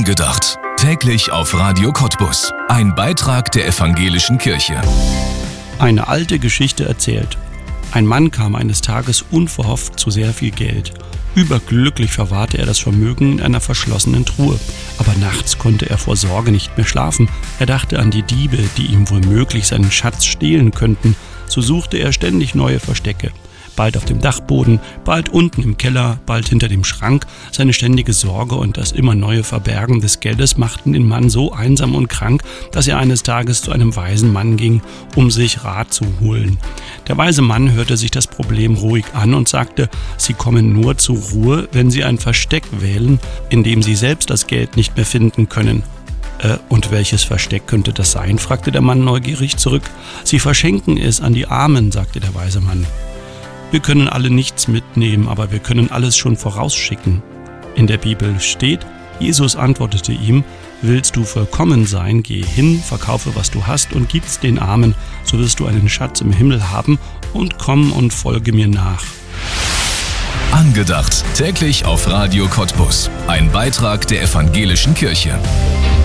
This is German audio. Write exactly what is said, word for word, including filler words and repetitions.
Angedacht. Täglich auf Radio Cottbus. Ein Beitrag der Evangelischen Kirche. Eine alte Geschichte erzählt. Ein Mann kam eines Tages unverhofft zu sehr viel Geld. Überglücklich verwahrte er das Vermögen in einer verschlossenen Truhe. Aber nachts konnte er vor Sorge nicht mehr schlafen. Er dachte an die Diebe, die ihm womöglich seinen Schatz stehlen könnten. So suchte er ständig neue Verstecke. Bald auf dem Dachboden, bald unten im Keller, bald hinter dem Schrank. Seine ständige Sorge und das immer neue Verbergen des Geldes machten den Mann so einsam und krank, dass er eines Tages zu einem weisen Mann ging, um sich Rat zu holen. Der weise Mann hörte sich das Problem ruhig an und sagte, Sie kommen nur zur Ruhe, wenn Sie ein Versteck wählen, in dem Sie selbst das Geld nicht mehr finden können. Äh, und welches Versteck könnte das sein?, fragte der Mann neugierig zurück. Sie verschenken es an die Armen, sagte der weise Mann. Wir können alle nichts mitnehmen, aber wir können alles schon vorausschicken. In der Bibel steht, Jesus antwortete ihm, willst du vollkommen sein, geh hin, verkaufe was du hast und gib's den Armen, so wirst du einen Schatz im Himmel haben und komm und folge mir nach. Angedacht. Täglich auf Radio Cottbus. Ein Beitrag der Evangelischen Kirche.